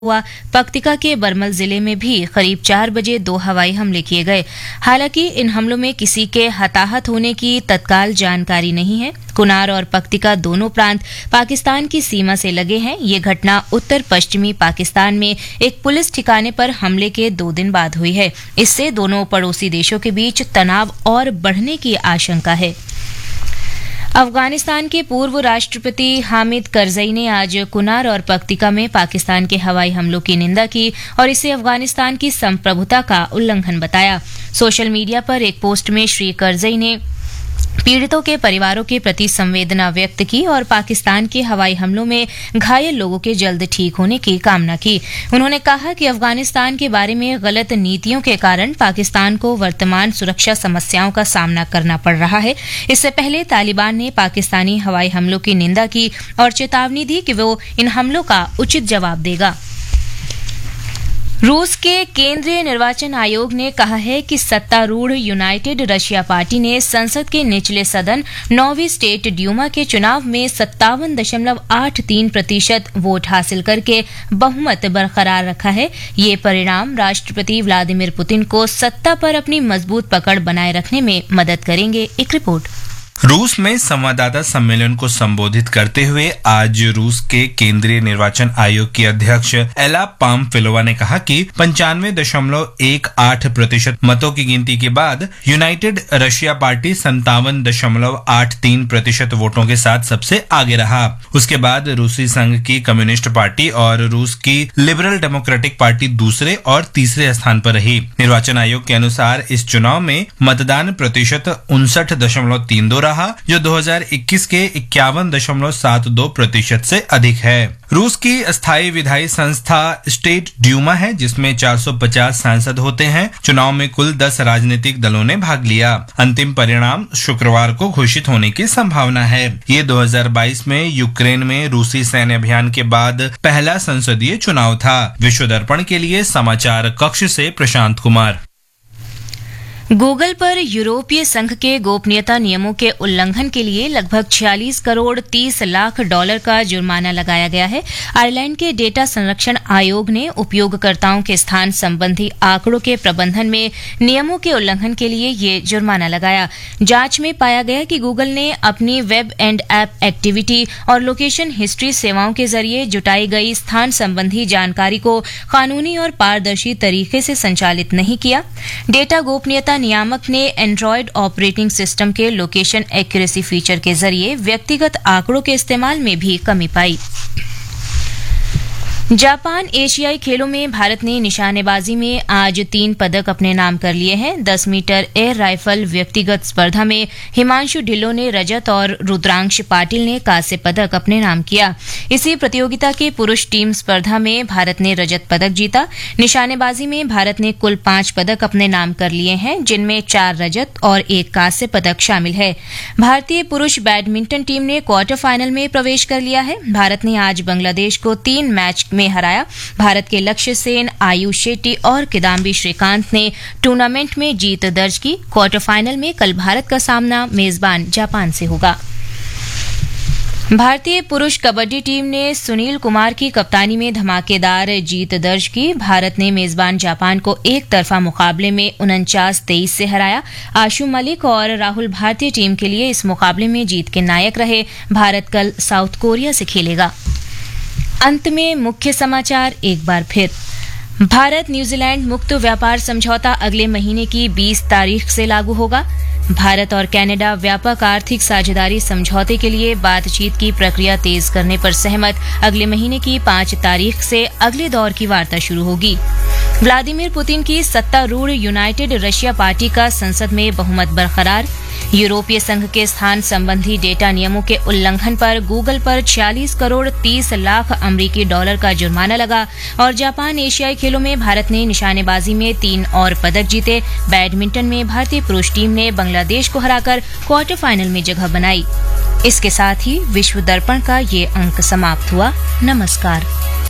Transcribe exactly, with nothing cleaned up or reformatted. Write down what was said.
हुआ पक्तिका के बरमल जिले में भी करीब चार बजे दो हवाई हमले किए गए। हालांकि इन हमलों में किसी के हताहत होने की तत्काल जानकारी नहीं है। कुनार और पक्तिका दोनों प्रांत पाकिस्तान की सीमा से लगे हैं। ये घटना उत्तर पश्चिमी पाकिस्तान में एक पुलिस ठिकाने पर हमले के दो दिन बाद हुई है। इससे दोनों पड़ोसी देशों के बीच तनाव और बढ़ने की आशंका है। अफगानिस्तान के पूर्व राष्ट्रपति हामिद करजई ने आज कुनार और पक्तिका में पाकिस्तान के हवाई हमलों की निंदा की और इसे अफगानिस्तान की संप्रभुता का उल्लंघन बताया। सोशल मीडिया पर एक पोस्ट में श्री करजई ने पीड़ितों के परिवारों के प्रति संवेदना व्यक्त की और पाकिस्तान के हवाई हमलों में घायल लोगों के जल्द ठीक होने की कामना की। उन्होंने कहा कि अफगानिस्तान के बारे में गलत नीतियों के कारण पाकिस्तान को वर्तमान सुरक्षा समस्याओं का सामना करना पड़ रहा है। इससे पहले तालिबान ने पाकिस्तानी हवाई हमलों की निंदा की और चेतावनी दी कि वो इन हमलों का उचित जवाब देगा। रूस के केंद्रीय निर्वाचन आयोग ने कहा है कि सत्तारूढ़ यूनाइटेड रशिया पार्टी ने संसद के निचले सदन नौवीं स्टेट ड्यूमा के चुनाव में सत्तावन दशमलव आठ तीन प्रतिशत वोट हासिल करके बहुमत बरकरार रखा है। ये परिणाम राष्ट्रपति व्लादिमीर पुतिन को सत्ता पर अपनी मजबूत पकड़ बनाए रखने में मदद करेंगे। एक रिपोर्ट। रूस में संवाददाता सम्मेलन को संबोधित करते हुए आज रूस के केंद्रीय निर्वाचन आयोग की अध्यक्ष एला पामफिलोवा ने कहा कि पंचानवे दशमलव एक आठ प्रतिशत मतों की गिनती के बाद यूनाइटेड रशिया पार्टी संतावन दशमलव आठ तीन प्रतिशत वोटों के साथ सबसे आगे रहा। उसके बाद रूसी संघ की कम्युनिस्ट पार्टी और रूस की लिबरल डेमोक्रेटिक पार्टी दूसरे और तीसरे स्थान पर रही। निर्वाचन आयोग के अनुसार इस चुनाव में मतदान प्रतिशत उनसठ दशमलव तीन दो जो दो हज़ार इक्कीस के इक्यावन दशमलव सात दो प्रतिशत से अधिक है। रूस की अस्थायी विधायी संस्था स्टेट ड्यूमा है जिसमें चार सौ पचास सांसद होते हैं। चुनाव में कुल दस राजनीतिक दलों ने भाग लिया। अंतिम परिणाम शुक्रवार को घोषित होने की संभावना है। ये दो हज़ार बाईस में यूक्रेन में रूसी सैन्य अभियान के बाद पहला संसदीय चुनाव था। विश्व दर्पण के लिए समाचार कक्ष से प्रशांत कुमार। गूगल पर यूरोपीय संघ के गोपनीयता नियमों के उल्लंघन के लिए लगभग छियालीस करोड़ तीस लाख डॉलर का जुर्माना लगाया गया है। आयरलैंड के डेटा संरक्षण आयोग ने उपयोगकर्ताओं के स्थान संबंधी आंकड़ों के प्रबंधन में नियमों के उल्लंघन के लिए ये जुर्माना लगाया। जांच में पाया गया कि गूगल ने अपनी वेब एंड ऐप एक्टिविटी और लोकेशन हिस्ट्री सेवाओं के जरिए जुटाई गई स्थान संबंधी जानकारी को कानूनी और पारदर्शी तरीके से संचालित नहीं किया। डेटा गोपनीयता नियामक ने एंड्रॉयड ऑपरेटिंग सिस्टम के लोकेशन एक्यूरेसी फीचर के जरिए व्यक्तिगत आंकड़ों के इस्तेमाल में भी कमी पाई। जापान एशियाई खेलों में भारत ने निशानेबाजी में आज तीन पदक अपने नाम कर लिए हैं। दस मीटर एयर राइफल व्यक्तिगत स्पर्धा में हिमांशु ढिल्लों ने रजत और रुद्रांश पाटिल ने कांस्य पदक अपने नाम किया। इसी प्रतियोगिता के पुरुष टीम स्पर्धा में भारत ने रजत पदक जीता। निशानेबाजी में भारत ने कुल पांच पदक अपने नाम कर लिए हैं जिनमें चार रजत और एक कांस्य पदक शामिल है। भारतीय पुरुष बैडमिंटन टीम ने क्वार्टर फाइनल में प्रवेश कर लिया है। भारत ने आज बांग्लादेश को तीन मैच में हराया। भारत के लक्ष्य सेन, आयुष शेट्टी और किदाम्बी श्रीकांत ने टूर्नामेंट में जीत दर्ज की। क्वार्टर फाइनल में कल भारत का सामना मेजबान जापान से होगा। भारतीय पुरुष कबड्डी टीम ने सुनील कुमार की कप्तानी में धमाकेदार जीत दर्ज की। भारत ने मेजबान जापान को एक तरफा मुकाबले में उनचास तेईस से हराया। आशु मलिक और राहुल भारतीय टीम के लिए इस मुकाबले में जीत के नायक रहे। भारत कल साउथ कोरिया से खेलेगा। अंत में मुख्य समाचार एक बार फिर। भारत न्यूजीलैंड मुक्त व्यापार समझौता अगले महीने की बीस तारीख से लागू होगा। भारत और कनाडा व्यापक आर्थिक साझेदारी समझौते के लिए बातचीत की प्रक्रिया तेज करने पर सहमत। अगले महीने की पांच तारीख से अगले दौर की वार्ता शुरू होगी। व्लादिमीर पुतिन की सत्तारूढ़ यूनाइटेड रशिया पार्टी का संसद में बहुमत बरकरार। यूरोपीय संघ के स्थान संबंधी डेटा नियमों के उल्लंघन पर गूगल पर छियालीस करोड़ तीस लाख अमरीकी डॉलर का जुर्माना लगा। और जापान एशियाई खेलों में भारत ने निशानेबाजी में तीन और पदक जीते। बैडमिंटन में भारतीय पुरुष टीम ने बांग्लादेश को हराकर क्वार्टर फाइनल में जगह बनाई। इसके साथ ही विश्व दर्पण का ये अंक समाप्त हुआ। नमस्कार।